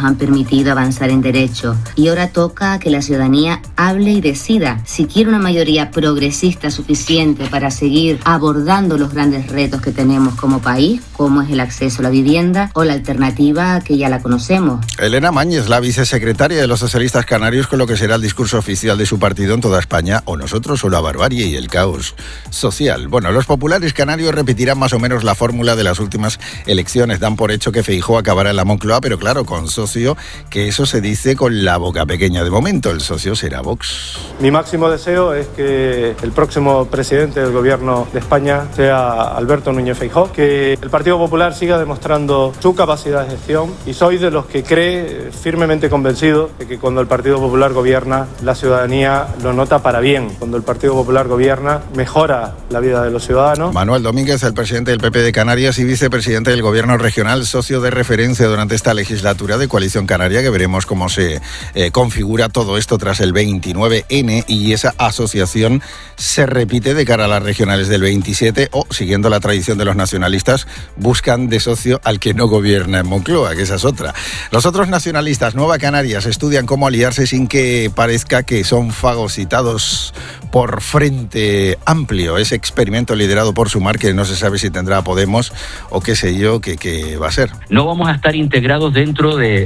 han permitido avanzar en derechos y ahora toca que la ciudadanía hable y decida si quiere una mayoría progresista suficiente para seguir abordando los grandes retos que tenemos como país, como es el acceso a la vivienda o la alternativa que ya la conocemos. Elena Mañez, la vicesecretaria de los socialistas canarios, con lo que será el discurso oficial de su partido en toda España, o nosotros o la barbarie y el caos social. Bueno, los populares canarios repetirán más o menos la fórmula de las últimas elecciones. Dan por hecho que Feijóo acabará en la Moncloa, pero claro, con socio, que eso se dice con la boca pequeña de momento. El socio será Vox. Mi máximo deseo es que el próximo presidente del gobierno de España sea Alberto Núñez Feijóo, que el Partido Popular siga demostrando su capacidad de gestión, y soy de los que cree, firmemente convencido, de que cuando el Partido Popular gobierna, la ciudadanía lo nota para bien. Cuando el Partido Popular gobierna, mejora la vida de los ciudadanos. Manuel Domínguez, el presidente del PP de Canarias y vicepresidente del Gobierno regional, socio de referencia durante esta legislatura de Coalición Canaria, que veremos cómo se configura todo esto tras el 29N, y esa asociación se repite de cara a las regionales del 27 o, siguiendo la tradición de los nacionalistas, buscan de socio al que no gobierna en Moncloa, que esa es otra. Los otros nacionalistas, Nueva Canarias, estudian cómo aliarse sin que parezca que son fagocitados por Frente Amplio, ese experimento liderado por Sumar, que no se sabe si tendrá a Podemos o qué sé yo, qué va a ser. No vamos a estar integrados dentro de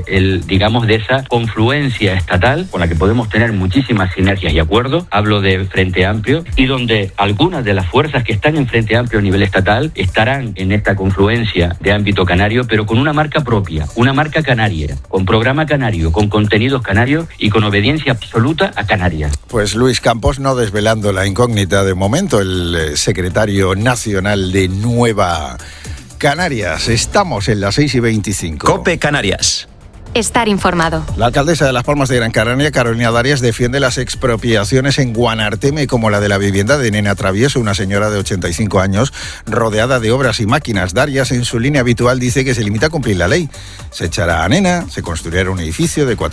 esa confluencia estatal con la que podemos tener muchísimas sinergias y acuerdos. Hablo de Frente Amplio, y donde algunas de las fuerzas que están en Frente Amplio a nivel estatal estarán en esta confluencia de ámbito canario, pero con una marca propia, una marca canaria, con programa canario, con contenidos canarios y con obediencia absoluta a Canarias. Pues Luis Campos, no desvelando la incógnita de momento, el secretario nacional de Nueva Canarias. Estamos en las 6:25. COPE Canarias. Estar informado. La alcaldesa de Las Palmas de Gran Canaria, Carolina Darias, defiende las expropiaciones en Guanarteme, como la de la vivienda de Nena Travieso, una señora de 85 años, rodeada de obras y máquinas. Darias, en su línea habitual, dice que se limita a cumplir la ley. Se echará a Nena, se construirá un edificio de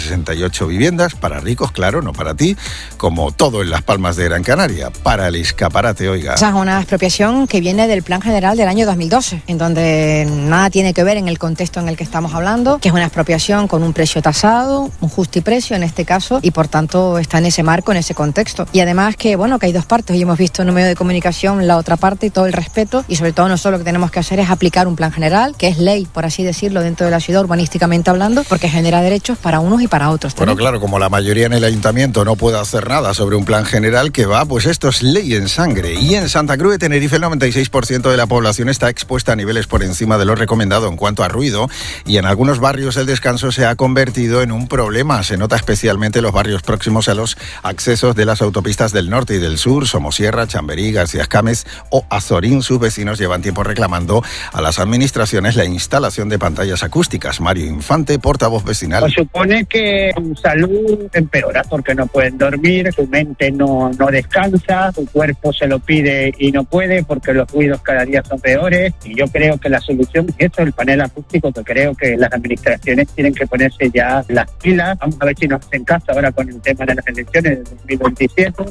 468 viviendas, para ricos, claro, no para ti, como todo en Las Palmas de Gran Canaria. Para el escaparate, oiga. Esa es una expropiación que viene del Plan General del año 2012, en donde nada tiene que ver en el contexto en el que estamos hablando, que es una expropiación con un precio tasado, un justiprecio en este caso, y por tanto está en ese marco, en ese contexto. Y además que hay dos partes, y hemos visto en un medio de comunicación la otra parte, y todo el respeto, y sobre todo nosotros lo que tenemos que hacer es aplicar un plan general, que es ley, por así decirlo, dentro de la ciudad urbanísticamente hablando, porque genera derechos para unos y para otros también. Bueno, claro, como la mayoría en el ayuntamiento no puede hacer nada sobre un plan general que va, pues esto es ley en sangre. Y en Santa Cruz de Tenerife el 96% de la población está expuesta a niveles por encima de lo recomendado en cuanto a ruido, y en algunos barrios el descanso se ha convertido en un problema. Se nota especialmente en los barrios próximos a los accesos de las autopistas del norte y del sur, Somosierra, Chamberí, García Escames o Azorín. Sus vecinos llevan tiempo reclamando a las administraciones la instalación de pantallas acústicas. Mario Infante, portavoz vecinal. Pues supone que su salud empeora porque no pueden dormir, su mente no descansa, su cuerpo se lo pide y no puede porque los ruidos cada día son peores, y yo creo que la solución es eso, el panel acústico, que creo que las administraciones tienen que ponerse ya las pilas. Vamos a ver si nos hacen caso ahora con el tema de las elecciones de 2027.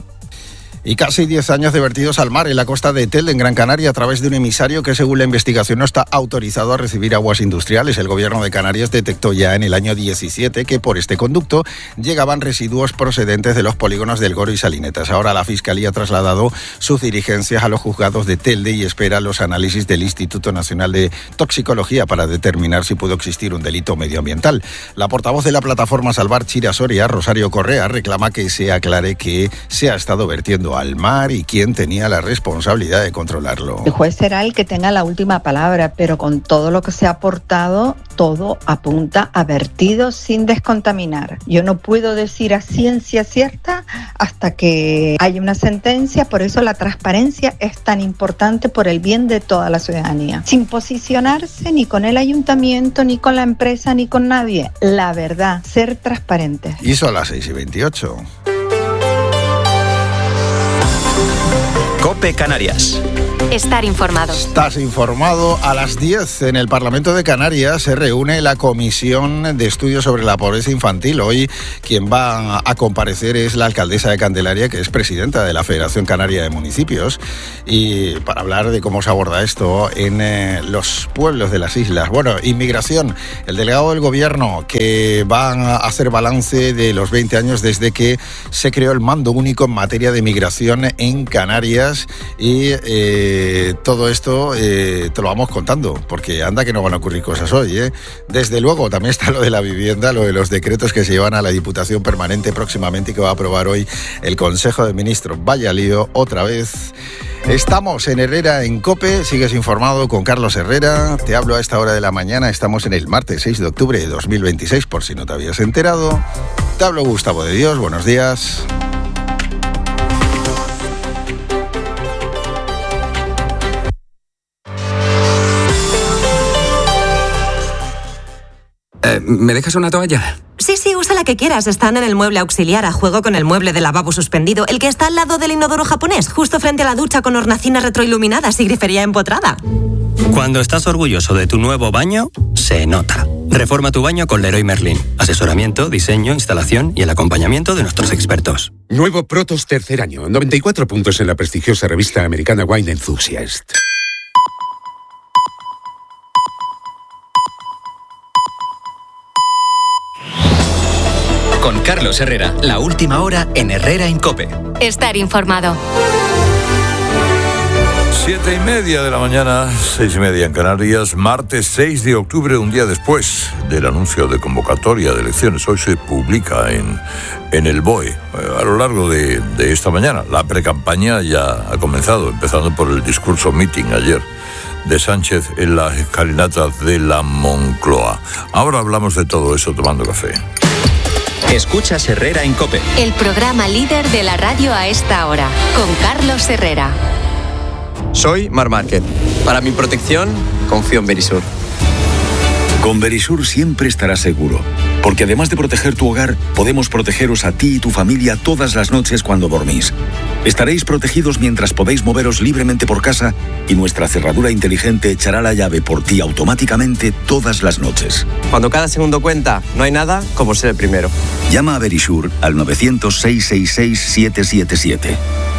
Y casi 10 años de vertidos al mar en la costa de Telde, en Gran Canaria, a través de un emisario que, según la investigación, no está autorizado a recibir aguas industriales. El gobierno de Canarias detectó ya en el año 17 que por este conducto llegaban residuos procedentes de los polígonos del Goro y Salinetas. Ahora la Fiscalía ha trasladado sus diligencias a los juzgados de Telde y espera los análisis del Instituto Nacional de Toxicología para determinar si pudo existir un delito medioambiental. La portavoz de la plataforma Salvar Chira Soria, Rosario Correa, reclama que se aclare que se ha estado vertiendo al mar y quién tenía la responsabilidad de controlarlo. El juez será el que tenga la última palabra, pero con todo lo que se ha aportado, todo apunta a vertidos sin descontaminar. Yo no puedo decir a ciencia cierta hasta que haya una sentencia, por eso la transparencia es tan importante por el bien de toda la ciudadanía. Sin posicionarse ni con el ayuntamiento, ni con la empresa, ni con nadie. La verdad, ser transparente. Y son las 6:28. COPE Canarias. Estar informado. Estás informado. A las 10 en el Parlamento de Canarias se reúne la Comisión de Estudios sobre la Pobreza Infantil. Hoy quien va a comparecer es la alcaldesa de Candelaria, que es presidenta de la Federación Canaria de Municipios, y para hablar de cómo se aborda esto en los pueblos de las islas. Bueno, inmigración. El delegado del gobierno que va a hacer balance de los 20 años desde que se creó el mando único en materia de migración en Canarias, y todo esto te lo vamos contando, porque anda que no van a ocurrir cosas hoy, ¿eh? Desde luego también está lo de la vivienda, lo de los decretos que se llevan a la Diputación Permanente próximamente y que va a aprobar hoy el Consejo de Ministros. Vaya lío otra vez. Estamos en Herrera en COPE, sigues informado con Carlos Herrera. Te hablo a esta hora de la mañana, estamos en el martes 6 de octubre de 2026, por si no te habías enterado. Te hablo Gustavo de Dios, buenos días. ¿Me dejas una toalla? Sí, usa la que quieras. Están en el mueble auxiliar, a juego con el mueble de lavabo suspendido, el que está al lado del inodoro japonés, justo frente a la ducha con hornacinas retroiluminadas y grifería empotrada. Cuando estás orgulloso de tu nuevo baño, se nota. Reforma tu baño con Leroy Merlin. Asesoramiento, diseño, instalación y el acompañamiento de nuestros expertos. Nuevo Protos tercer año. 94 puntos en la prestigiosa revista americana Wine Enthusiast. Con Carlos Herrera, la última hora en Herrera en COPE. Estar informado. 7:30 de la mañana, 6:30 en Canarias, martes 6 de octubre, un día después del anuncio de convocatoria de elecciones. Hoy se publica en el BOE. A lo largo de esta mañana, la precampaña ya ha comenzado, empezando por el discurso meeting ayer de Sánchez en las escalinatas de la Moncloa. Ahora hablamos de todo eso tomando café. Escuchas Herrera en COPE. El programa líder de la radio a esta hora, con Carlos Herrera. Soy Mar Márquez. Para mi protección, confío en Verisur. Con Verisur siempre estarás seguro, porque además de proteger tu hogar, podemos protegeros a ti y tu familia todas las noches cuando dormís. Estaréis protegidos mientras podéis moveros libremente por casa y nuestra cerradura inteligente echará la llave por ti automáticamente todas las noches. Cuando cada segundo cuenta, no hay nada como ser el primero. Llama a Verisur al 900-666-777.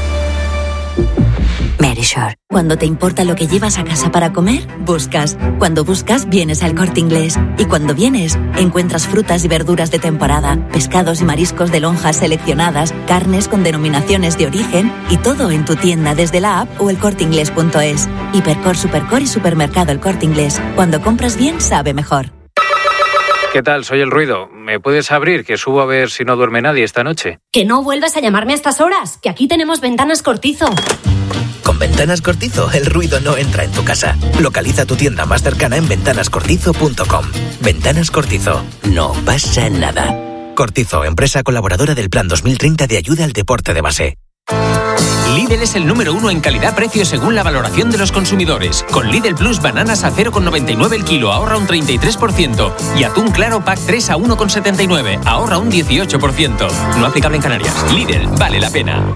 Verisur. Cuando te importa lo que llevas a casa para comer, buscas. Cuando buscas, vienes al Corte Inglés. Y cuando vienes, encuentras frutas y verduras de temporada, pescados y mariscos de lonjas seleccionadas, carnes con denominaciones de origen y todo en tu tienda desde la app o elcorteinglés.es. Hipercor, Supercor y Supermercado El Corte Inglés. Cuando compras bien, sabe mejor. ¿Qué tal? Soy el Ruido. ¿Me puedes abrir, que subo a ver si no duerme nadie esta noche? Que no vuelvas a llamarme a estas horas, que aquí tenemos Ventanas Cortizo. Con Ventanas Cortizo, el ruido no entra en tu casa. Localiza tu tienda más cercana en ventanascortizo.com. Ventanas Cortizo. No pasa nada. Cortizo, empresa colaboradora del Plan 2030 de ayuda al deporte de base. Lidl es el número 1 en calidad-precio según la valoración de los consumidores. Con Lidl Plus bananas a 0,99 el kilo, ahorra un 33%. Y atún claro pack 3 a 1,79, ahorra un 18%. No aplicable en Canarias. Lidl, vale la pena.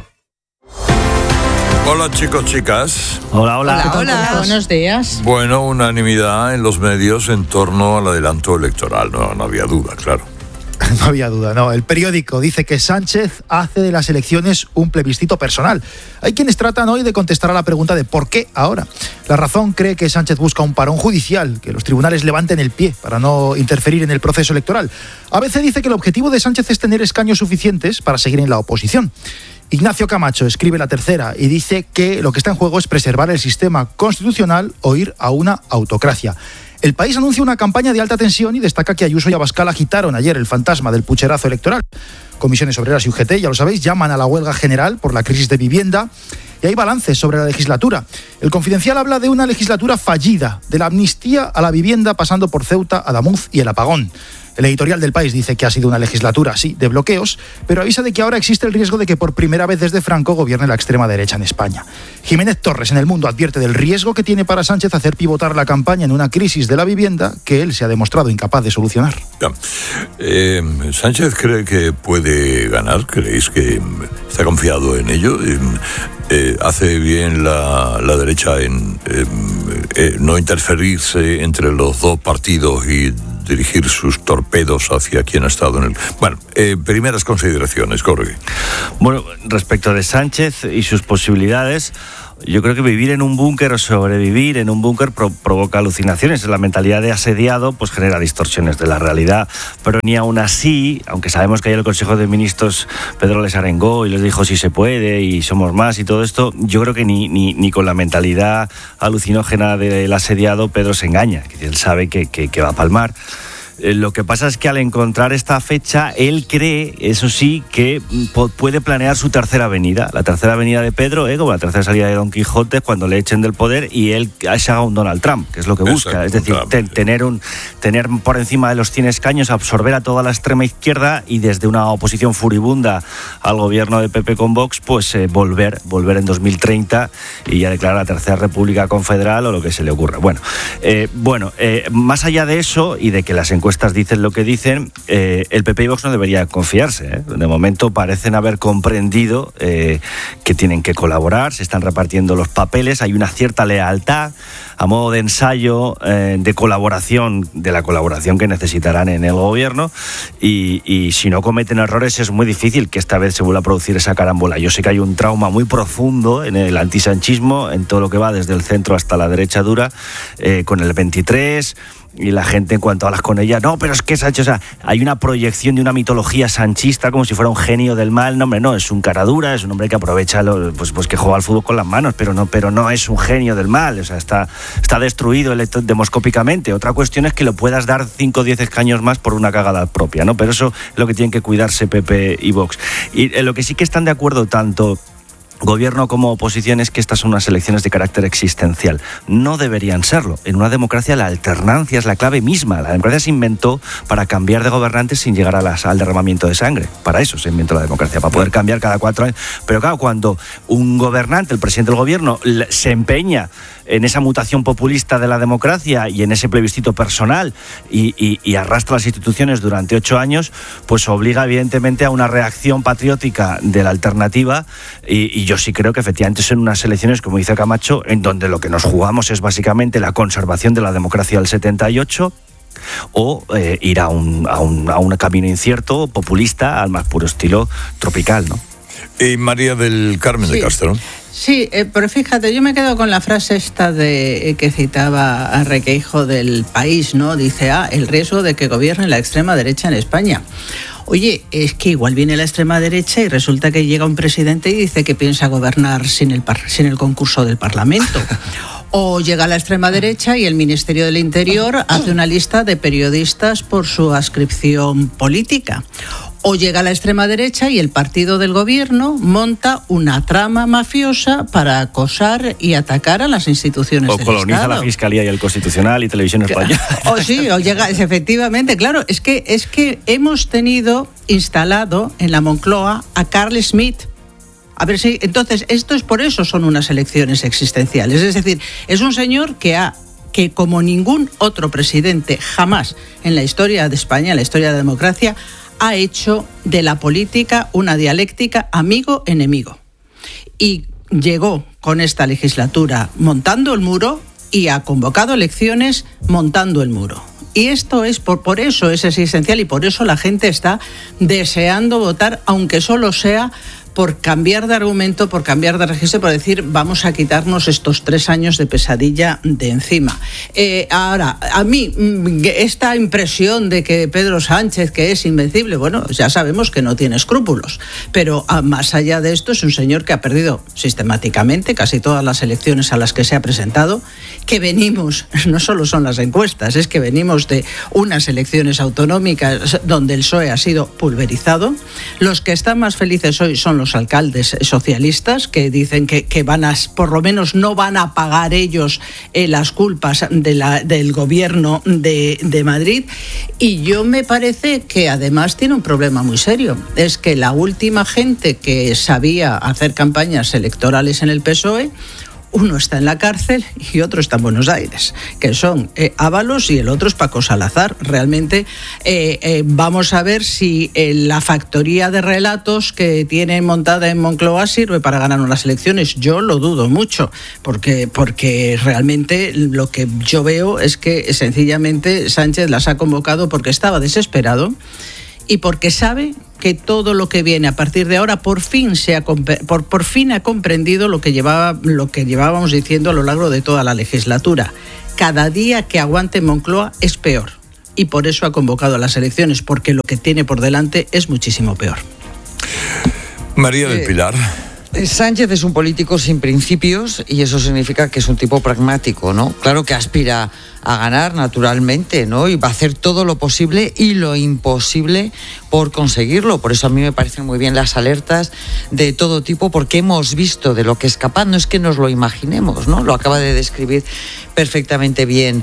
Hola chicos, chicas. Hola. Buenos días. Bueno, unanimidad en los medios en torno al adelanto electoral. No había duda, claro. No había duda, no. El periódico dice que Sánchez hace de las elecciones un plebiscito personal. Hay quienes tratan hoy de contestar a la pregunta de ¿por qué ahora? La Razón cree que Sánchez busca un parón judicial, que los tribunales levanten el pie para no interferir en el proceso electoral. ABC dice que el objetivo de Sánchez es tener escaños suficientes para seguir en la oposición. Ignacio Camacho escribe La Tercera y dice que lo que está en juego es preservar el sistema constitucional o ir a una autocracia. El País anuncia una campaña de alta tensión y destaca que Ayuso y Abascal agitaron ayer el fantasma del pucherazo electoral. Comisiones Obreras y UGT, ya lo sabéis, llaman a la huelga general por la crisis de vivienda y hay balances sobre la legislatura. El Confidencial habla de una legislatura fallida, de la amnistía a la vivienda pasando por Ceuta, Adamuz y el apagón. El editorial del País dice que ha sido una legislatura, sí, de bloqueos, pero avisa de que ahora existe el riesgo de que por primera vez desde Franco gobierne la extrema derecha en España. Jiménez Torres en El Mundo advierte del riesgo que tiene para Sánchez hacer pivotar la campaña en una crisis de la vivienda que él se ha demostrado incapaz de solucionar. ¿Sánchez cree que puede ganar? ¿Creéis que está confiado en ello. Hace bien la derecha en no interferirse entre los dos partidos y dirigir sus torpedos hacia quien ha estado en el... Bueno, primeras consideraciones, Jorge. Bueno, respecto de Sánchez y sus posibilidades, yo creo que vivir en un búnker o sobrevivir en un búnker provoca alucinaciones. La mentalidad de asediado pues genera distorsiones de la realidad, pero ni aún así, aunque sabemos que ayer el Consejo de Ministros Pedro les arengó y les dijo si se puede y somos más y todo esto, yo creo que ni con la mentalidad alucinógena del asediado Pedro se engaña, que él sabe que va a palmar. Lo que pasa es que al encontrar esta fecha, él cree, eso sí, que puede planear su tercera venida. La tercera venida de Pedro, como la tercera salida de Don Quijote, cuando le echen del poder y él se haga un Donald Trump, que es lo que busca. Es decir, tener por encima de los 100 escaños, absorber a toda la extrema izquierda y desde una oposición furibunda al gobierno de PP con Vox, pues volver en 2030 y ya declarar la tercera república confederal o lo que se le ocurra. Más allá de eso y de que las encuestas dicen lo que dicen, el PP y Vox no debería confiarse. De momento parecen haber comprendido que tienen que colaborar, se están repartiendo los papeles, hay una cierta lealtad a modo de ensayo de colaboración, de la colaboración que necesitarán en el gobierno y si no cometen errores es muy difícil que esta vez se vuelva a producir esa carambola. Yo sé que hay un trauma muy profundo en el antisanchismo, en todo lo que va desde el centro hasta la derecha dura, con el 23... y la gente en cuanto hablas con ella, no, pero es que Sánchez, o sea, hay una proyección de una mitología sanchista como si fuera un genio del mal. No, hombre, no, es un cara dura, es un hombre que aprovecha pues que juega al fútbol con las manos, pero no es un genio del mal, o sea, está destruido demoscópicamente. Otra cuestión es que lo puedas dar 5 o 10 escaños más por una cagada propia, ¿no? Pero eso es lo que tienen que cuidarse PP y Vox. Y lo que sí que están de acuerdo tanto gobierno como oposición es que estas son unas elecciones de carácter existencial. No deberían serlo. En una democracia la alternancia es la clave misma. La democracia se inventó para cambiar de gobernantes sin llegar al derramamiento de sangre. Para eso se inventó la democracia, para poder cambiar cada 4 años. Pero claro, cuando un gobernante, el presidente del gobierno, se empeña en esa mutación populista de la democracia y en ese plebiscito personal y arrastra las instituciones durante 8 años, pues obliga evidentemente a una reacción patriótica de la alternativa y yo sí creo que efectivamente son unas elecciones, como dice Camacho, en donde lo que nos jugamos es básicamente la conservación de la democracia del 78 o ir a un camino incierto, populista, al más puro estilo tropical, ¿no? Y María del Carmen de Castro. Sí, pero fíjate, yo me quedo con la frase esta que citaba a Requeijo del País, ¿no? Dice, el riesgo de que gobierne la extrema derecha en España. Oye, es que igual viene la extrema derecha y resulta que llega un presidente y dice que piensa gobernar sin el concurso del Parlamento. O llega la extrema derecha y el Ministerio del Interior hace una lista de periodistas por su adscripción política. O llega la extrema derecha y el partido del gobierno monta una trama mafiosa para acosar y atacar a las instituciones del Estado. O coloniza la Fiscalía y el Constitucional y Televisión Española. O llega, efectivamente, claro, es que hemos tenido instalado en la Moncloa a Carl Schmitt. A ver si, entonces, por eso son unas elecciones existenciales. Es decir, es un señor que como ningún otro presidente jamás en la historia de España, en la historia de la democracia, ha hecho de la política una dialéctica amigo-enemigo. Y llegó con esta legislatura montando el muro y ha convocado elecciones montando el muro. Y esto es, por eso es existencial y por eso la gente está deseando votar, aunque solo sea por cambiar de argumento, por cambiar de registro, por decir, vamos a quitarnos estos 3 años de pesadilla de encima. Ahora, a mí, esta impresión de que Pedro Sánchez, que es invencible, bueno, ya sabemos que no tiene escrúpulos, pero más allá de esto es un señor que ha perdido sistemáticamente casi todas las elecciones a las que se ha presentado, que venimos, no solo son las encuestas, es que venimos de unas elecciones autonómicas donde el PSOE ha sido pulverizado. Los que están más felices hoy son los alcaldes socialistas que dicen que por lo menos no van a pagar ellos las culpas del gobierno de Madrid. Y yo me parece que además tiene un problema muy serio. Es que la última gente que sabía hacer campañas electorales en el PSOE uno está en la cárcel y otro está en Buenos Aires, que son Ábalos y el otro es Paco Salazar. Realmente vamos a ver si la factoría de relatos que tienen montada en Moncloa sirve para ganar unas elecciones. Yo lo dudo mucho, porque realmente lo que yo veo es que sencillamente Sánchez las ha convocado porque estaba desesperado y porque sabe que todo lo que viene a partir de ahora por fin ha comprendido lo que llevábamos diciendo a lo largo de toda la legislatura. Cada día que aguante Moncloa es peor, y por eso ha convocado a las elecciones, porque lo que tiene por delante es muchísimo peor. María del Pilar. Sánchez es un político sin principios y eso significa que es un tipo pragmático, ¿no? Claro que aspira a ganar naturalmente, ¿no? Y va a hacer todo lo posible y lo imposible por conseguirlo. Por eso a mí me parecen muy bien las alertas de todo tipo, porque hemos visto de lo que es capaz, no es que nos lo imaginemos, ¿no? Lo acaba de describir perfectamente bien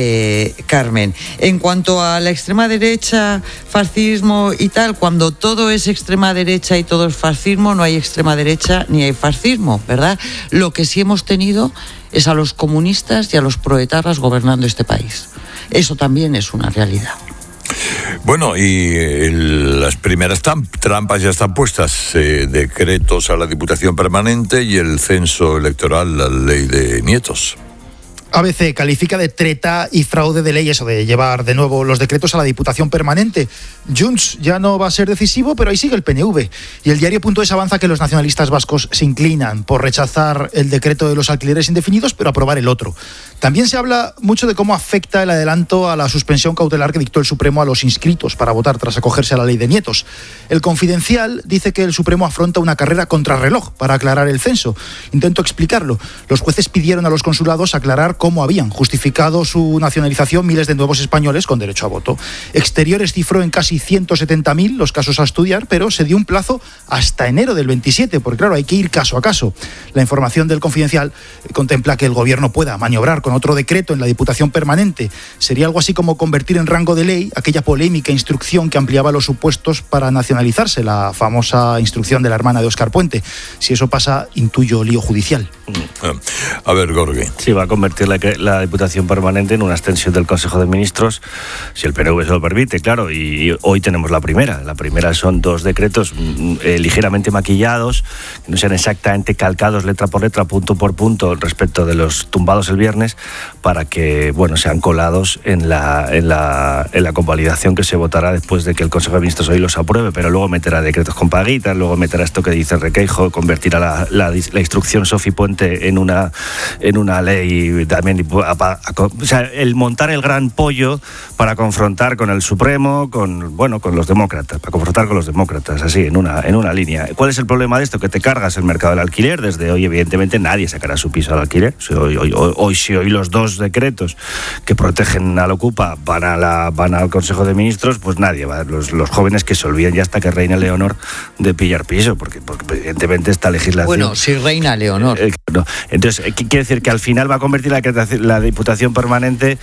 Carmen. En cuanto a la extrema derecha, fascismo y tal, cuando todo es extrema derecha y todo es fascismo, no hay extrema derecha ni hay fascismo, ¿verdad? Lo que sí hemos tenido es a los comunistas y a los proetarras gobernando este país. Eso también es una realidad. Bueno, y las primeras trampas ya están puestas, decretos a la Diputación Permanente y el censo electoral, la ley de nietos. ABC califica de treta y fraude de ley eso de llevar de nuevo los decretos a la Diputación Permanente. Junts ya no va a ser decisivo, pero ahí sigue el PNV. Y el diario.es avanza que los nacionalistas vascos se inclinan por rechazar el decreto de los alquileres indefinidos, pero aprobar el otro. También se habla mucho de cómo afecta el adelanto a la suspensión cautelar que dictó el Supremo a los inscritos para votar tras acogerse a la ley de nietos. El Confidencial dice que el Supremo afronta una carrera contrarreloj para aclarar el censo. Intento explicarlo. Los jueces pidieron a los consulados aclarar cómo habían justificado su nacionalización miles de nuevos españoles con derecho a voto. Exteriores cifró en casi 170.000 los casos a estudiar, pero se dio un plazo hasta enero del 27, porque claro, hay que ir caso a caso. La información del Confidencial contempla que el gobierno pueda maniobrar con otro decreto en la Diputación Permanente. Sería algo así como convertir en rango de ley aquella polémica instrucción que ampliaba los supuestos para nacionalizarse, la famosa instrucción de la hermana de Óscar Puente. Si eso pasa, intuyo lío judicial. A ver, Gorgui. Sí, va a convertir la Diputación Permanente en una extensión del Consejo de Ministros, si el PNV se lo permite, claro, y hoy tenemos la primera. La primera son 2 decretos ligeramente maquillados, que no sean exactamente calcados letra por letra, punto por punto, respecto de los tumbados el viernes, para que, bueno, sean colados en la convalidación que se votará después de que el Consejo de Ministros hoy los apruebe, pero luego meterá decretos con paguitas, luego meterá esto que dice Requeijo, convertirá la instrucción Sofi Puente en una ley también, o sea, el montar el gran pollo para confrontar con el Supremo, con los demócratas, para confrontar con los demócratas, así, en una línea. ¿Cuál es el problema de esto? Que te cargas el mercado del alquiler. Desde hoy, evidentemente, nadie sacará su piso al alquiler. Si hoy los 2 decretos que protegen al Ocupa van al Consejo de Ministros, pues nadie va. Los jóvenes que se olviden ya hasta que reine Leonor de pillar piso, porque evidentemente esta legislación... Bueno, si reina Leonor. No. Entonces, quiere decir que al final va a convertir la Diputación Permanente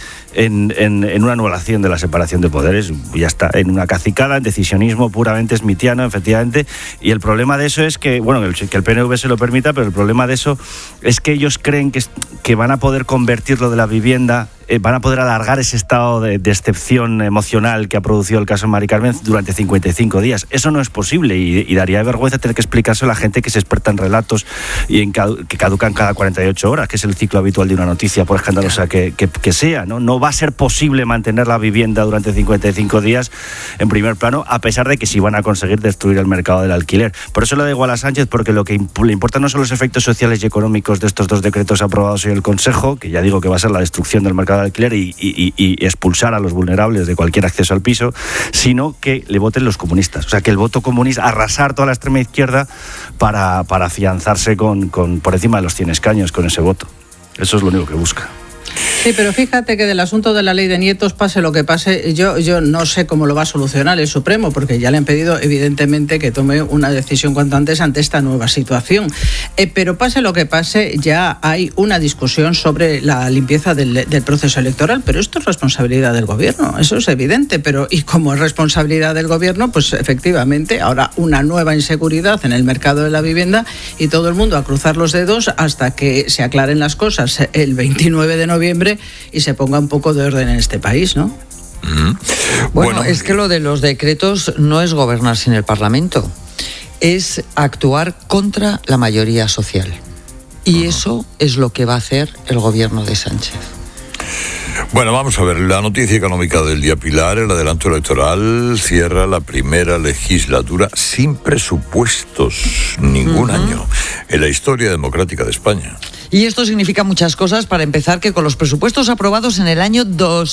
en una anulación de la separación de poderes, ya está, en una cacicada, en decisionismo puramente smitiano, efectivamente, y el problema de eso es que, bueno, que el PNV se lo permita, pero el problema de eso es que ellos creen que van a poder convertir lo de la vivienda, van a poder alargar ese estado de excepción emocional que ha producido el caso de Mari Carmen durante 55 días. Eso no es posible y daría vergüenza tener que explicarse a la gente que se experta en relatos y que caducan cada 48 horas, que es el ciclo habitual de una noticia, por escandalosa que sea, ¿no? No va a ser posible mantener la vivienda durante 55 días en primer plano, a pesar de que sí van a conseguir destruir el mercado del alquiler. Por eso le da igual a Sánchez, porque lo que le importa no son los efectos sociales y económicos de estos 2 decretos aprobados hoy en el Consejo, que ya digo que va a ser la destrucción del mercado de alquiler y expulsar a los vulnerables de cualquier acceso al piso, sino que le voten los comunistas. O sea, que el voto comunista, arrasar toda la extrema izquierda para afianzarse por encima de los 100 escaños con ese voto. Eso es lo único que busca. Sí, pero fíjate que del asunto de la ley de nietos, pase lo que pase, yo no sé cómo lo va a solucionar el Supremo, porque ya le han pedido evidentemente que tome una decisión cuanto antes ante esta nueva situación. Pero pase lo que pase, ya hay una discusión sobre la limpieza del proceso electoral, pero esto es responsabilidad del gobierno, eso es evidente, y como es responsabilidad del gobierno, pues efectivamente ahora una nueva inseguridad en el mercado de la vivienda y todo el mundo a cruzar los dedos hasta que se aclaren las cosas el 29 de noviembre y se ponga un poco de orden en este país, ¿no? Bueno, es que lo de los decretos no es gobernar sin el Parlamento, es actuar contra la mayoría social. Y eso es lo que va a hacer el gobierno de Sánchez. Bueno, vamos a ver, la noticia económica del día, Pilar, el adelanto electoral cierra la primera legislatura sin presupuestos, ningún año, en la historia democrática de España. Y esto significa muchas cosas. Para empezar, que con los presupuestos aprobados en el año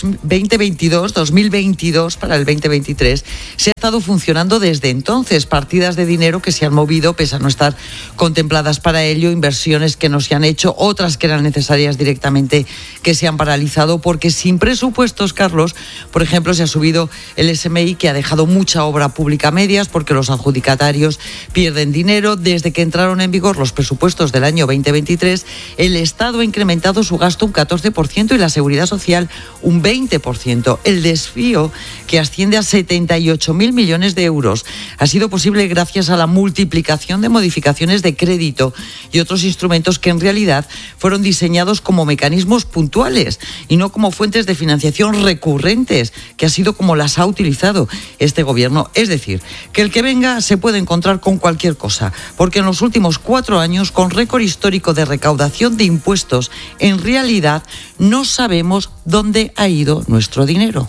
2022 para el 2023, se ha estado funcionando desde entonces. Partidas de dinero que se han movido, pese a no estar contempladas para ello, inversiones que no se han hecho, otras que eran necesarias directamente que se han paralizado, porque sin presupuestos, Carlos, por ejemplo, se ha subido el SMI, que ha dejado mucha obra pública a medias, porque los adjudicatarios pierden dinero. Desde que entraron en vigor los presupuestos del año 2023, el Estado ha incrementado su gasto un 14% y la Seguridad Social un 20%. El desvío, que asciende a 78.000 millones de euros, ha sido posible gracias a la multiplicación de modificaciones de crédito y otros instrumentos que en realidad fueron diseñados como mecanismos puntuales y no como fuentes de financiación recurrentes, que ha sido como las ha utilizado este gobierno. Es decir, que el que venga se puede encontrar con cualquier cosa, porque en los últimos 4 años, con récord histórico de recaudación de impuestos, en realidad no sabemos dónde ha ido nuestro dinero.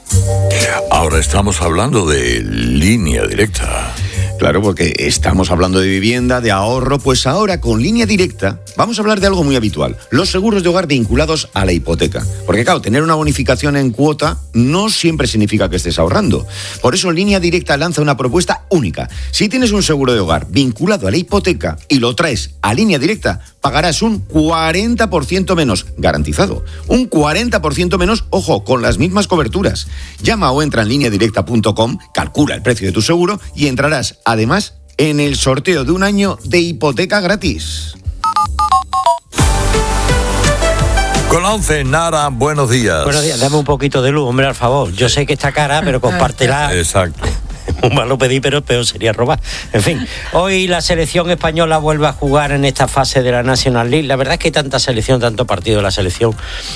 Ahora estamos hablando de Línea Directa. Claro, porque estamos hablando de vivienda, de ahorro, pues ahora con Línea Directa vamos a hablar de algo muy habitual, los seguros de hogar vinculados a la hipoteca. Porque claro, tener una bonificación en cuota no siempre significa que estés ahorrando. Por eso Línea Directa lanza una propuesta única. Si tienes un seguro de hogar vinculado a la hipoteca y lo traes a Línea Directa, pagarás un 40% menos, garantizado. Un 40% menos, ojo, con las mismas coberturas. Llama o entra en lineadirecta.com, calcula el precio de tu seguro y entrarás además en el sorteo de un año de hipoteca gratis. Con la 11, Nara, buenos días. Buenos días, dame un poquito de luz, hombre, al favor. Yo sé que está cara, pero compártela. Exacto. Un malo pedí, pero peor sería robar. En fin, hoy la selección española vuelve a jugar en esta fase de la National League. La verdad es que tanta selección, tanto partido de la selección,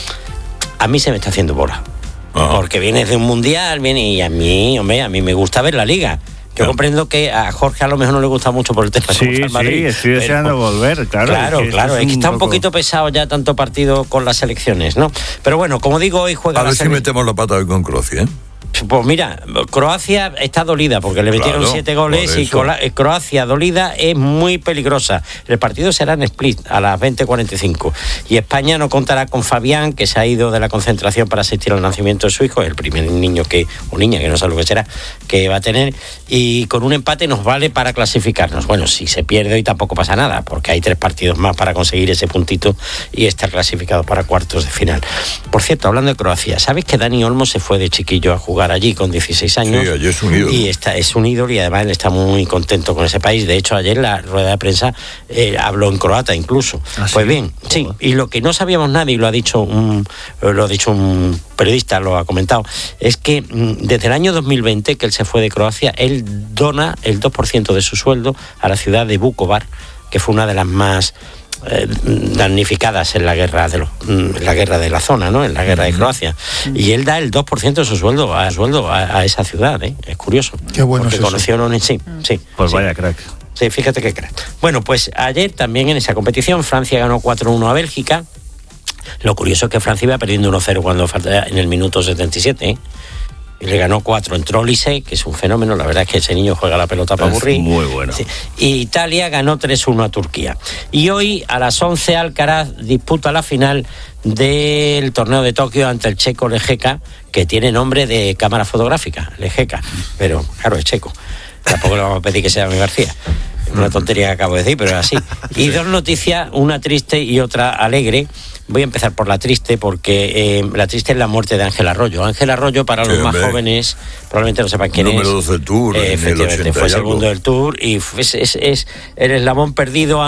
a mí se me está haciendo bola. Porque vienes de un mundial, y a mí me gusta ver la liga. Yo comprendo que a Jorge a lo mejor no le gusta mucho por el tema de Madrid. Sí, estoy deseando volver, claro. Claro, es que está un poquito pesado ya tanto partido con las selecciones, ¿no? Pero bueno, como digo, hoy juega a ver si metemos la pata hoy con Croacia, ¿eh? Pues mira, Croacia está dolida porque le metieron 7 goles y Croacia dolida es muy peligrosa. El partido será en Split a las 20:45 y España no contará con Fabián, que se ha ido de la concentración para asistir al nacimiento de su hijo, el primer niño o niña, que no sé lo que será, que va a tener, y con un empate nos vale para clasificarnos. Bueno, si se pierde hoy tampoco pasa nada, porque hay 3 partidos más para conseguir ese puntito y estar clasificado para cuartos de final. Por cierto, hablando de Croacia, ¿sabes que Dani Olmo se fue de chiquillo a jugar allí con 16 años? Sí, allí es un ídolo. Y es un ídolo y además él está muy contento con ese país. De hecho, ayer en la rueda de prensa habló en croata incluso. Pues bien, sí, y lo que no sabíamos nadie, y lo ha dicho un periodista, lo ha comentado, es que desde el año 2020 que él se fue de Croacia, él dona el 2% de su sueldo a la ciudad de Vukovar, que fue una de las más damnificadas en la guerra de la zona, ¿no? En la guerra de Croacia. Y él da el 2% de su sueldo a esa ciudad, ¿eh? Es curioso. Qué bueno. Porque conoció sí. Pues vaya crack. Sí, fíjate qué crack. Bueno, pues ayer también en esa competición Francia ganó 4-1 a Bélgica. Lo curioso es que Francia iba perdiendo 1-0 cuando falta en el minuto 77, ¿eh? Y le ganó 4. Entró Olise, que es un fenómeno. La verdad es que ese niño juega la pelota para aburrir. Muy bueno. Sí. Y Italia ganó 3-1 a Turquía. Y hoy a las 11 Alcaraz disputa la final del torneo de Tokio ante el checo Lejeka, que tiene nombre de cámara fotográfica, Lejeka. Pero claro, es checo. Tampoco le vamos a pedir que sea mi García. Una tontería que acabo de decir, pero es así. Y 2 noticias, una triste y otra alegre. Voy a empezar por la triste, porque la triste es la muerte de Ángel Arroyo. Ángel Arroyo, para los más jóvenes, probablemente no sepan quién es. Número 12 del Tour, efectivamente, fue segundo del Tour y es el eslabón perdido.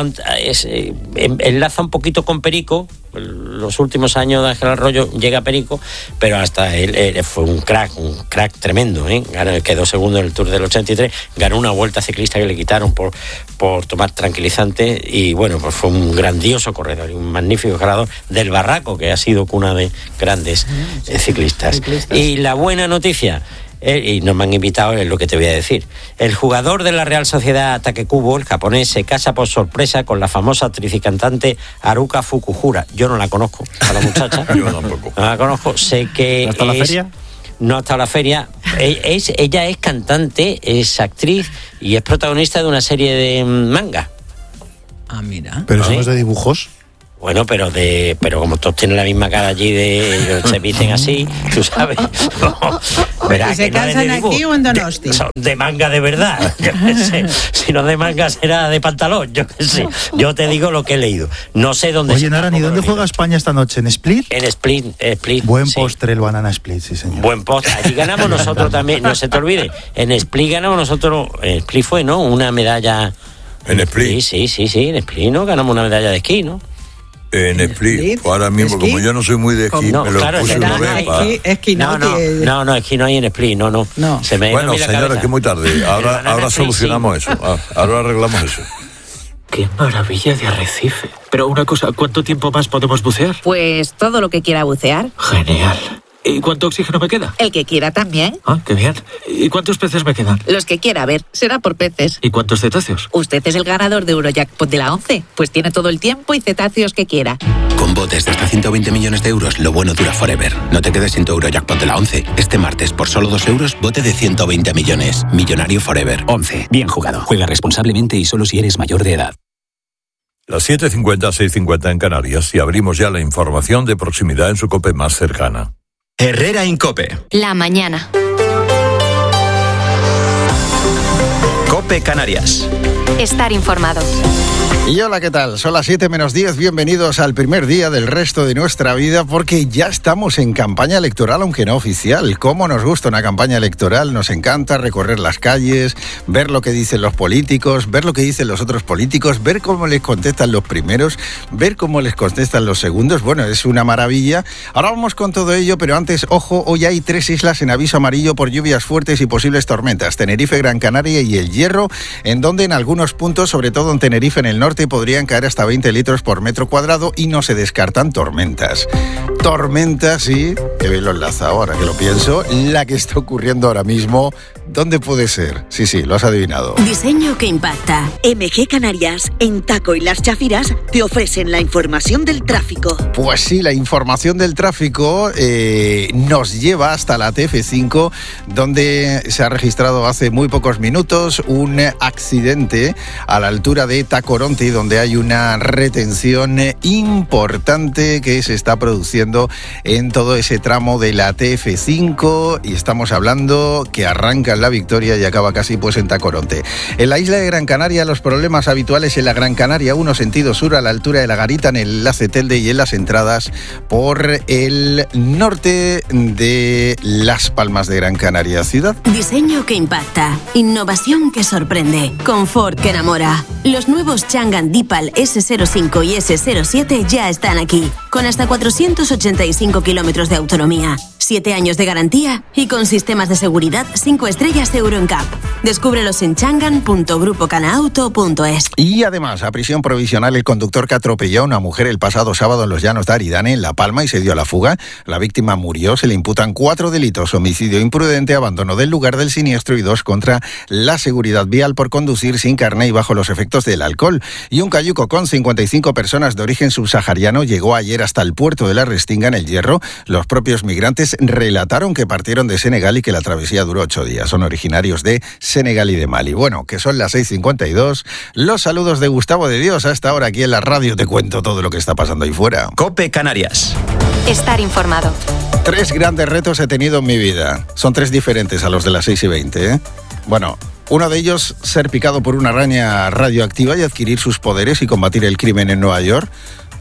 Enlaza un poquito con Perico. Los últimos años de Ángel Arroyo llega a Perico, pero hasta él fue un crack tremendo, ¿eh? Quedó segundo en el Tour del 83, ganó una vuelta ciclista que le quitaron por tomar tranquilizante, y bueno, pues fue un grandioso corredor y un magnífico corredor del Barraco, que ha sido cuna de grandes ciclistas. Y la buena noticia, y no me han invitado, es lo que te voy a decir. El jugador de la Real Sociedad Takekubo, el japonés, se casa por sorpresa con la famosa actriz y cantante Haruka Fukuhara. Yo no la conozco, a la muchacha. Yo tampoco. No la conozco, sé que ¿Hasta la feria? No, hasta la feria. Ella es cantante, es actriz y es protagonista de una serie de manga. Ah, mira. Pero eso no es de dibujos. Bueno, pero como todos tienen la misma cara allí, se visten así, tú sabes. ¿Y se cansan aquí o en Donosti? Son de manga de verdad, yo qué sé. Si no de manga será de pantalón, yo qué sé. Yo te digo lo que he leído. No sé dónde. Oye, Nara, ¿y dónde juega España esta noche? ¿En Split? En Split. Buen postre el Banana Split, sí, señor. Buen postre. Allí ganamos nosotros también, no se te olvide. En Split ganamos nosotros, en Split fue, ¿no? Una medalla. ¿En Split? Sí, en Split, ¿no? Ganamos una medalla de esquí, ¿no? En Split, ahora mismo, como yo no soy muy de esquí, no, me lo claro, puse una vez esquí no, esquí no hay en Split, no. Se me bueno, señores, que muy tarde. Ahora solucionamos eso. Ahora arreglamos eso. ¡Qué maravilla de arrecife! Pero una cosa, ¿cuánto tiempo más podemos bucear? Pues todo lo que quiera bucear. Genial. ¿Y cuánto oxígeno me queda? El que quiera también. Ah, qué bien. ¿Y cuántos peces me quedan? Los que quiera, a ver, será por peces. ¿Y cuántos cetáceos? Usted es el ganador de Eurojackpot de la 11, pues tiene todo el tiempo y cetáceos que quiera. Con botes de hasta 120 millones de euros, lo bueno dura forever. No te quedes sin tu Eurojackpot de la 11. Este martes, por solo 2 euros, bote de 120 millones. Millonario forever. 11. Bien jugado. Juega responsablemente y solo si eres mayor de edad. Las 7:50, 6:50 en Canarias, y abrimos ya la información de proximidad en su COPE más cercana. Herrera Incope. La mañana. COPE Canarias. Estar informado. Y hola, ¿qué tal? Son las 7 menos 10. Bienvenidos al primer día del resto de nuestra vida, porque ya estamos en campaña electoral, aunque no oficial. ¿Cómo nos gusta una campaña electoral? Nos encanta recorrer las calles, ver lo que dicen los políticos, ver lo que dicen los otros políticos, ver cómo les contestan los primeros, ver cómo les contestan los segundos. Bueno, es una maravilla. Ahora vamos con todo ello, pero antes, ojo, hoy hay 3 islas en aviso amarillo por lluvias fuertes y posibles tormentas: Tenerife, Gran Canaria y El Hierro, en donde en algunos puntos, sobre todo en Tenerife, en el norte, podrían caer hasta 20 litros por metro cuadrado, y no se descartan tormentas. Tormentas, sí, que bien lo enlaza ahora que lo pienso, la que está ocurriendo ahora mismo. ¿Dónde puede ser? Sí, lo has adivinado. Diseño que impacta. MG Canarias, en Taco y Las Chafiras, te ofrecen la información del tráfico. Pues sí, la información del tráfico nos lleva hasta la TF5, donde se ha registrado hace muy pocos minutos un accidente a la altura de Tacoronte, donde hay una retención importante que se está produciendo en todo ese tramo de la TF5, y estamos hablando que arranca en La Victoria y acaba casi pues en Tacoronte. En la isla de Gran Canaria, los problemas habituales en la Gran Canaria 1 sentido sur, a la altura de La Garita, en el enlace Telde, y en las entradas por el norte de Las Palmas de Gran Canaria ciudad. Diseño que impacta, innovación que sorprende, confort que enamora. Los nuevos Changan Deepal S05 y S07 ya están aquí, con hasta 485 kilómetros de autonomía, 7 años de garantía y con sistemas de seguridad 5 estrellas Euro NCAP. Descúbrelos en changan.grupocanauto.es. Y además, a prisión provisional el conductor que atropelló a una mujer el pasado sábado en los llanos de Aridane, en La Palma, y se dio a la fuga. La víctima murió. Se le imputan 4 delitos: homicidio imprudente, abandono del lugar del siniestro, y 2 contra la seguridad vial por conducir sin carné y bajo los efectos del alcohol. Y un cayuco con 55 personas de origen subsahariano llegó ayer hasta el puerto de La Restinga, en El Hierro. Los propios migrantes relataron que partieron de Senegal y que la travesía duró 8 días. Son originarios de Senegal y de Mali. Bueno, que son las 6:52. Los saludos de Gustavo de Dios. Hasta ahora aquí en la radio te cuento todo lo que está pasando ahí fuera. COPE Canarias. Estar informado. 3 grandes retos he tenido en mi vida. Son 3 diferentes a los de las 6:20, ¿eh? Bueno, uno de ellos, ser picado por una araña radioactiva y adquirir sus poderes y combatir el crimen en Nueva York.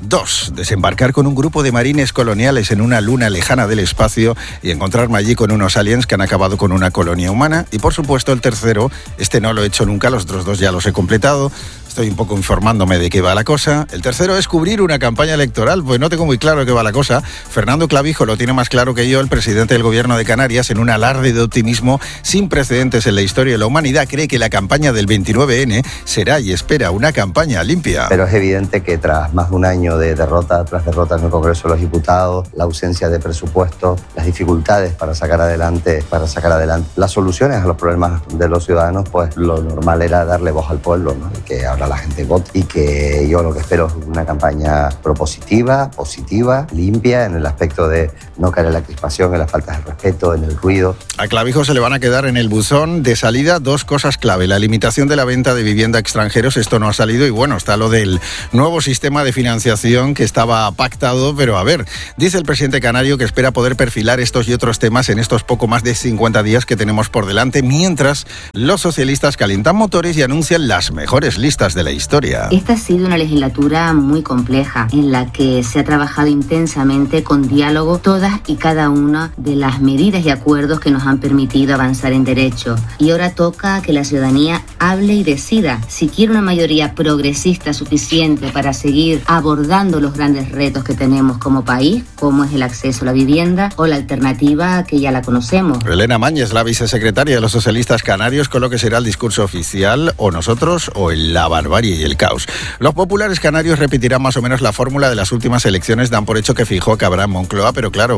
2. Desembarcar con un grupo de marines coloniales en una luna lejana del espacio y encontrarme allí con unos aliens que han acabado con una colonia humana. Y por supuesto el tercero, este no lo he hecho nunca, los otros 2 ya los he completado. Estoy un poco informándome de qué va la cosa. El tercero es cubrir una campaña electoral, pues no tengo muy claro de qué va la cosa. Fernando Clavijo lo tiene más claro que yo, el presidente del Gobierno de Canarias, en un alarde de optimismo sin precedentes en la historia de la humanidad, cree que la campaña del 29N será y espera una campaña limpia. Pero es evidente que tras más de un año de derrota tras derrota en el Congreso de los Diputados, la ausencia de presupuesto, las dificultades para sacar adelante las soluciones a los problemas de los ciudadanos, pues lo normal era darle voz al pueblo, ¿no? Y que ahora la gente vote, y que yo lo que espero es una campaña propositiva, positiva, limpia, en el aspecto de no caer en la crispación, en las faltas de respeto, en el ruido. A Clavijo se le van a quedar en el buzón de salida 2 cosas clave: la limitación de la venta de vivienda a extranjeros, esto no ha salido, y bueno, está lo del nuevo sistema de financiación que estaba pactado, pero a ver, dice el presidente canario que espera poder perfilar estos y otros temas en estos poco más de 50 días que tenemos por delante, mientras los socialistas calientan motores y anuncian las mejores listas de la historia. Esta ha sido una legislatura muy compleja, en la que se ha trabajado intensamente con diálogo todas y cada una de las medidas y acuerdos que nos han permitido avanzar en derecho. Y ahora toca que la ciudadanía hable y decida si quiere una mayoría progresista suficiente para seguir abordando los grandes retos que tenemos como país, como es el acceso a la vivienda, o la alternativa que ya la conocemos. Elena Mañez, la vicesecretaria de los socialistas canarios, con lo que será el discurso oficial: o nosotros o la barbarie y el caos. Los populares canarios repetirán más o menos la fórmula de las últimas elecciones, dan por hecho que Feijóo acabará en Moncloa, pero claro,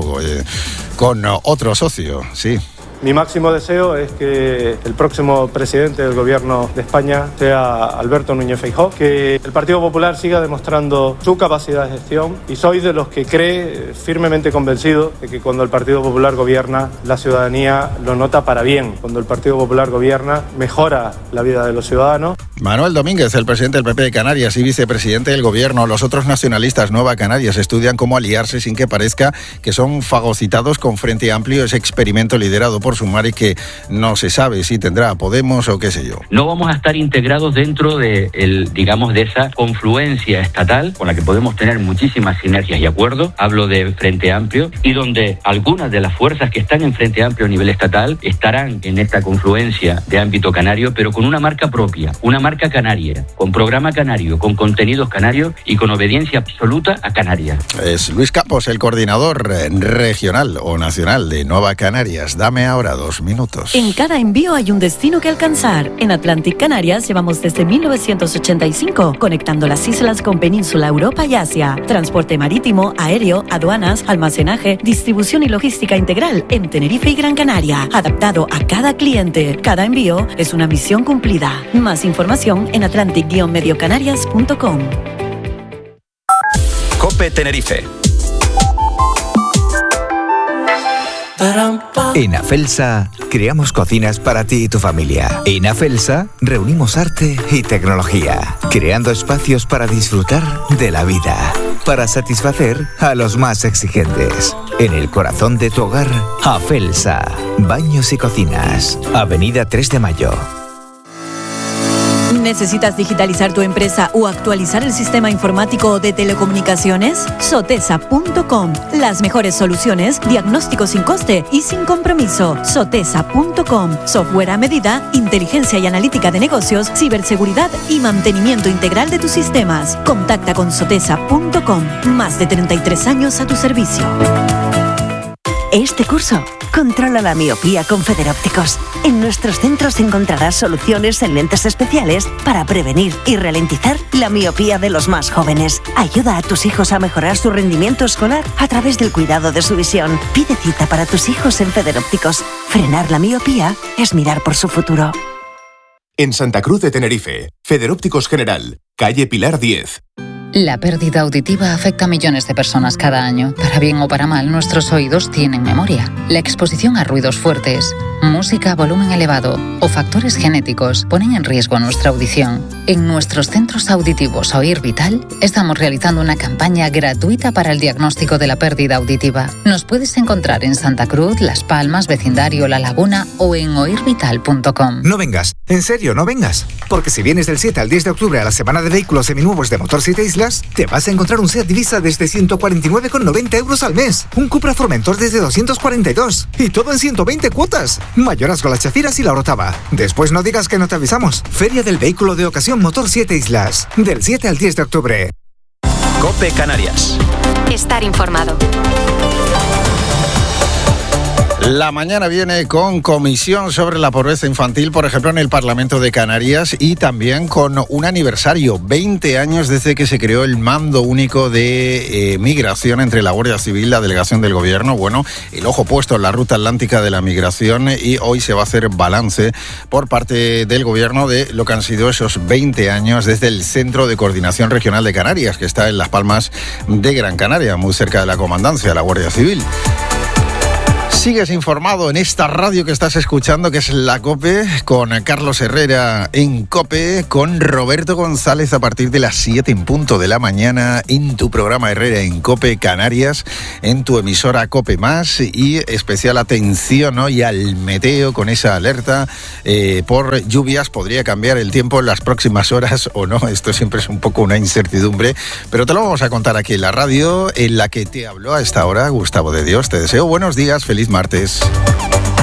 con otro socio, sí. Mi máximo deseo es que el próximo presidente del Gobierno de España sea Alberto Núñez Feijóo, que el Partido Popular siga demostrando su capacidad de gestión, y soy de los que cree, firmemente convencido, de que cuando el Partido Popular gobierna, la ciudadanía lo nota para bien. Cuando el Partido Popular gobierna, mejora la vida de los ciudadanos. Manuel Domínguez, el presidente del PP de Canarias y vicepresidente del Gobierno. Los otros nacionalistas Nueva Canarias estudian cómo aliarse sin que parezca que son fagocitados con Frente Amplio, ese experimento liderado por Sumar y que no se sabe si tendrá Podemos o qué sé yo. No vamos a estar integrados dentro de esa confluencia estatal con la que podemos tener muchísimas sinergias y acuerdos. Hablo de Frente Amplio, y donde algunas de las fuerzas que están en Frente Amplio a nivel estatal estarán en esta confluencia de ámbito canario, pero con una marca propia, una marca canaria, con programa canario, con contenidos canarios y con obediencia absoluta a Canarias. Es Luis Campos, el coordinador regional o nacional de Nueva Canarias. Dame ahora 2 minutos. En cada envío hay un destino que alcanzar. En Atlantic Canarias llevamos desde 1985 conectando las islas con Península, Europa y Asia. Transporte marítimo, aéreo, aduanas, almacenaje, distribución y logística integral en Tenerife y Gran Canaria. Adaptado a cada cliente. Cada envío es una misión cumplida. Más información en atlantic-mediocanarias.com. COPE Tenerife. En Afelsa creamos cocinas para ti y tu familia. En Afelsa reunimos arte y tecnología, creando espacios para disfrutar de la vida, para satisfacer a los más exigentes. En el corazón de tu hogar, Afelsa, baños y cocinas, Avenida 3 de Mayo. ¿Necesitas digitalizar tu empresa o actualizar el sistema informático de telecomunicaciones? Sotesa.com. Las mejores soluciones, diagnóstico sin coste y sin compromiso. Sotesa.com. Software a medida, inteligencia y analítica de negocios, ciberseguridad y mantenimiento integral de tus sistemas. Contacta con Sotesa.com. Más de 33 años a tu servicio. Este curso, controla la miopía con Federópticos. En nuestros centros encontrarás soluciones en lentes especiales para prevenir y ralentizar la miopía de los más jóvenes. Ayuda a tus hijos a mejorar su rendimiento escolar a través del cuidado de su visión. Pide cita para tus hijos en Federópticos. Frenar la miopía es mirar por su futuro. En Santa Cruz de Tenerife, Federópticos General, calle Pilar 10. La pérdida auditiva afecta a millones de personas cada año. Para bien o para mal, nuestros oídos tienen memoria. La exposición a ruidos fuertes, música a volumen elevado o factores genéticos ponen en riesgo nuestra audición. En nuestros centros auditivos Oír Vital estamos realizando una campaña gratuita para el diagnóstico de la pérdida auditiva. Nos puedes encontrar en Santa Cruz, Las Palmas, vecindario La Laguna o en oirvital.com. No vengas, en serio, no vengas. Porque si vienes del 7 al 10 de octubre a la semana de vehículos seminuevos de Motor City Island, Islas, te vas a encontrar un Seat Ibiza desde 149,90 euros al mes, un Cupra Formentor desde 242 y todo en 120 cuotas. Mayorazgo con las Chafiras y la Orotava. Después no digas que no te avisamos. Feria del Vehículo de Ocasión Motor 7 Islas, del 7 al 10 de octubre. COPE Canarias. Estar informado. La mañana viene con comisión sobre la pobreza infantil, por ejemplo, en el Parlamento de Canarias, y también con un aniversario, 20 años desde que se creó el mando único de migración entre la Guardia Civil y la delegación del Gobierno. Bueno, el ojo puesto en la ruta atlántica de la migración, y hoy se va a hacer balance por parte del Gobierno de lo que han sido esos 20 años desde el Centro de Coordinación Regional de Canarias, que está en Las Palmas de Gran Canaria, muy cerca de la comandancia de la Guardia Civil. Sigues informado en esta radio que estás escuchando, que es la COPE, con Carlos Herrera en COPE, con Roberto González a partir de las 7 en punto de la mañana en tu programa Herrera en COPE Canarias, en tu emisora COPE Más, y especial atención hoy al meteo con esa alerta por lluvias. Podría cambiar el tiempo en las próximas horas o no, esto siempre es un poco una incertidumbre, pero te lo vamos a contar aquí en la radio, en la que te habló a esta hora Gustavo de Dios. Te deseo buenos días, feliz martes.